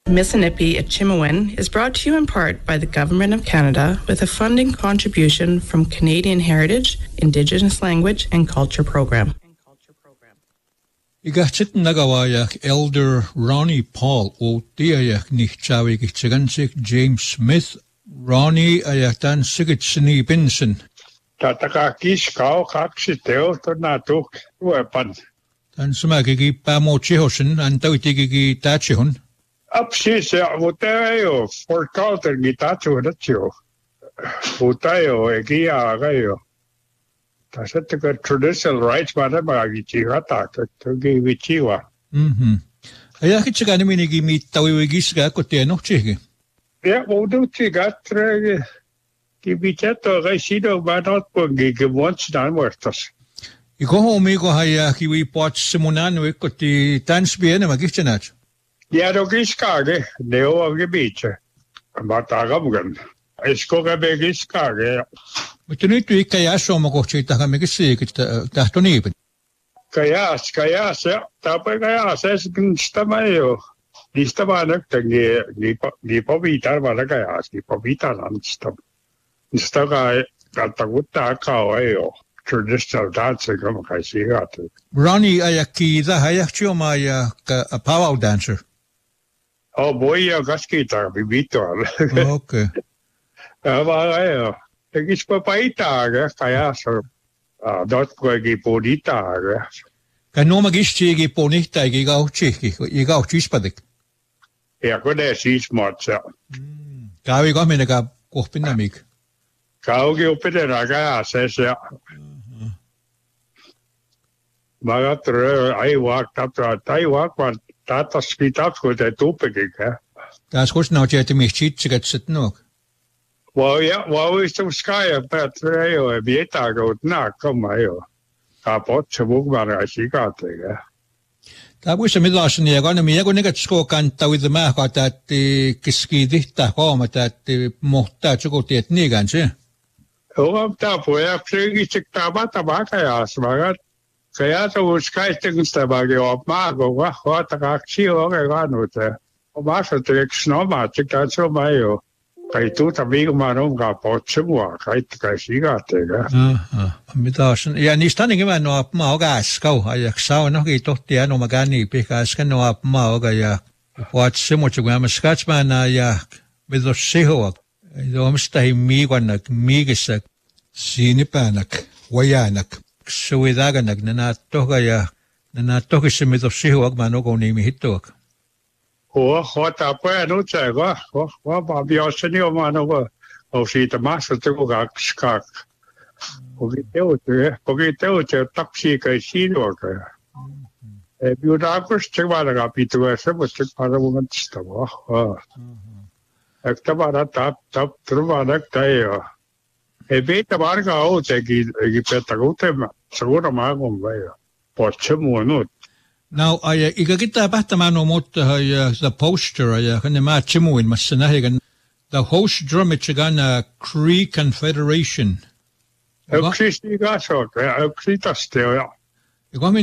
Missinipi at Chimawin is brought to you in part by the Government of Canada with a funding contribution from Canadian Heritage, Indigenous Language and Culture Program. Igachit nagawayak Elder Ronnie Paul o diayak nichtawig itzigansik James Smith. Ronnie ayatan sigit sini Benson. Tatakakis kau kaksiteo to natuk weapon. Tan sumagigi pamochihosen antawitigi tachihun. Apsis uteo for counter gitacho natio. Uteo egia gayo. Tasatka traditional rights mana magichi hata to give chiwa. Ayakit chagani minigi mi tawigis ga kotiano chigi. Ja, do chigat kibichato gaisido banot pungi gewons dan wortas. Iko homigo haya kiwi pot simonano ikoti tansbiene magichenach. Ja, do giskage, neo gebiche. Matagamugan. Eskoga begiskage. Mutunitu ikayaso magochita kamigisi tahtonibin. Kayas, tapos kayas, stamayo. Nistabanak ni pabitar wala kayas, ni pabitar lang stab. Nistaga kataguta kawayo. Traditional dancing kama kaisigat. Ronnie ayaki da hayakcho maya a powwow dancer. Oh boy, gaskita bibito. Okay. Ayo. Tegis papaita kaya so dot ko gipodita. Kano magisti giponita igaw chispadik. Ja, ko det smart så. Kawi ko minaka kohpinamik. Kaugi opetena kaya se. Magatro ai walk wat tata skitat ko det tupik. Das kos nou jet michit sit nog. Well, is some sky about a bieta go na come mayo. Kapot chubugman as she got there. That was a midlash in the economy. I go nigga score canta with the mark that the kiski dita home that the mohta chugot at Nigans. Oh, I'm top where I play tabata bacayas, Magat. Kayata was sky things tabagi of Margo, what a actual organ with her. Oh, Master takes no magic, that's so mayo. Kay tu tabi umanom ka po semua kay sigate ga. Middagen. Ja, ni standing man no ap maogas kau ayak sao no ki tohtia no magani pikas kan no ap maoga ya. Wat semo chugwa maskachman na ya middo seho. Do amstahi migwanak migisak sinipanak wayanak. Suidaganak na toga ya na toga se middo seho man no ni mihito. What up no chego, what Bobby Mano, oh, she the master to go skak. Pogiteo, taxi, she worker. A few doctors check what I got to a separate parliament stuff. Actabara top through a necktie. A bit of Arga, oh, take it, Petagotem, Sagura Magum, or Chimu. Now, igagita bahtamano mot the poster kan ma chimu in masanahigan the host drum Michigan Cree Confederation. Christy Gasok, Christa still.